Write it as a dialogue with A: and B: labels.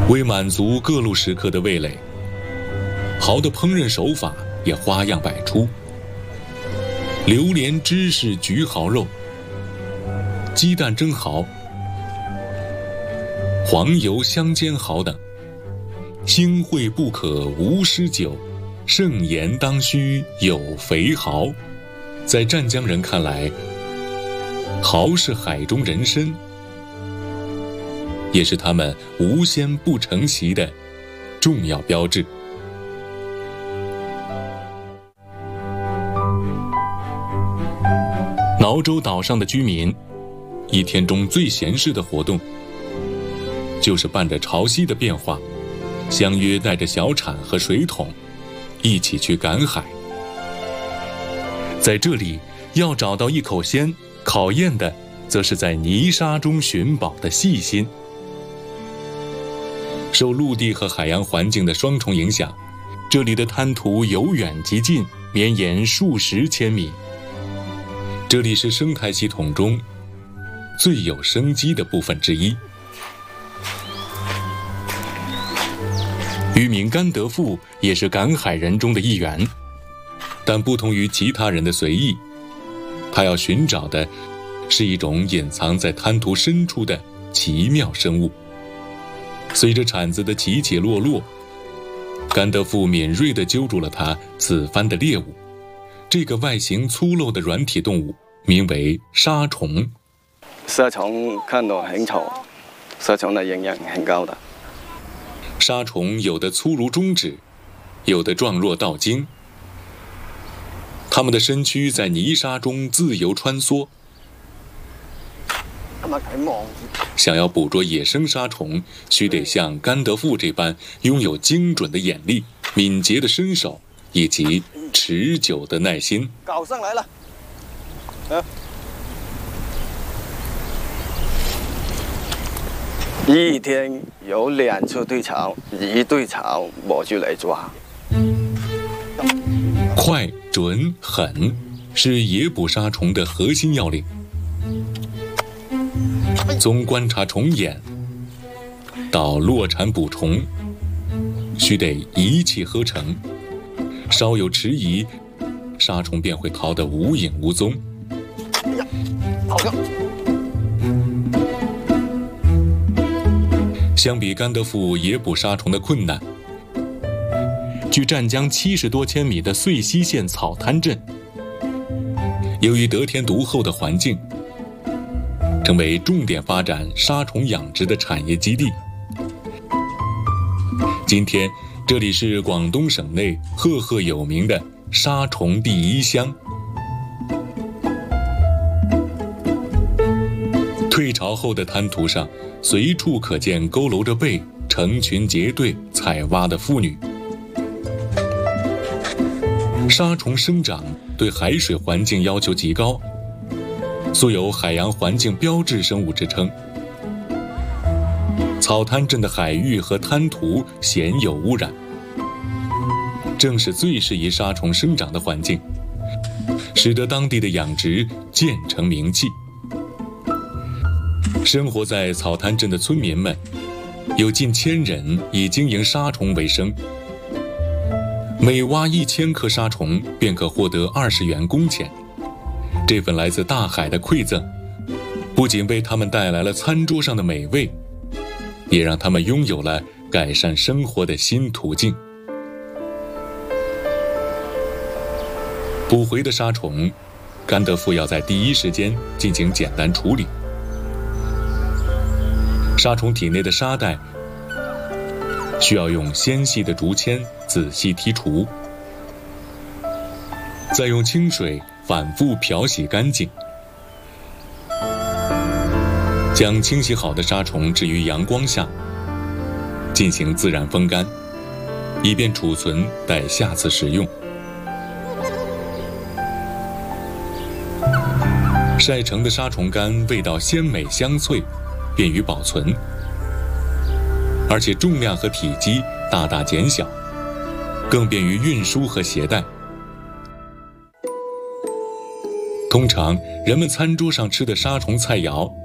A: 为满足各路食客的味蕾，蚝的烹饪手法也花样百出。榴莲芝士焗蚝肉，鸡蛋蒸蚝，黄油香煎蚝等。兴会不可无诗酒，盛筵当须有肥蚝。在湛江人看来，蚝是海中人参，也是他们无鲜不成席的重要标志。挠洲岛上的居民，一天中最闲适的活动，就是伴着潮汐的变化，相约带着小铲和水桶，一起去赶海。在这里，要找到一口鲜，考验的则是在泥沙中寻宝的细心。受陆地和海洋环境的双重影响，这里的滩涂由远及近，绵延数十千米。这里是生态系统中最有生机的部分之一。渔民甘德富也是赶海人中的一员，但不同于其他人的随意，他要寻找的是一种隐藏在滩涂深处的奇妙生物。随着铲子的起起落落，甘德富敏锐地揪住了他此番的猎物。这个外形粗陋的软体动物名为沙虫。
B: 沙虫看到很丑，沙虫的营养很高的。
A: 沙虫有的粗如中指，有的状若道经。它们的身躯在泥沙中自由穿梭。想要捕捉野生沙虫，须得像甘德富这般拥有精准的眼力、敏捷的身手以及持久的耐心。
B: 搞上来了，一天有2次对潮，一对潮我就来抓。
A: 快、准、狠是野捕沙虫的核心要领。从观察虫眼到落铲捕虫，须得一气呵成，稍有迟疑，沙虫便会逃得无影无踪。
B: 跑掉！
A: 相比甘德富野捕沙虫的困难，距湛江70多千米的遂溪县草滩镇，由于得天独厚的环境，成为重点发展沙虫养殖的产业基地。今天，这里是广东省内赫赫有名的沙虫第一乡。退潮后的滩涂上，随处可见佝偻着背、成群结队采挖的妇女。沙虫生长对海水环境要求极高，素有海洋环境标志生物之称。草滩镇的海域和滩涂鲜有污染，正是最适宜沙虫生长的环境，使得当地的养殖渐成名气。生活在草滩镇的村民们，有近1000人以经营沙虫为生。每挖1000颗沙虫，便可获得20元工钱。这份来自大海的馈赠，不仅为他们带来了餐桌上的美味，也让他们拥有了改善生活的新途径。捕回的沙虫，甘德富要在第一时间进行简单处理。沙虫体内的沙袋需要用纤细的竹签仔细剔除，再用清水反复漂洗干净，将清洗好的沙虫置于阳光下，进行自然风干，以便储存待下次使用。晒成的沙虫干味道鲜美香脆，便于保存，而且重量和体积大大减小，更便于运输和携带。通常人们餐桌上吃的沙虫菜肴，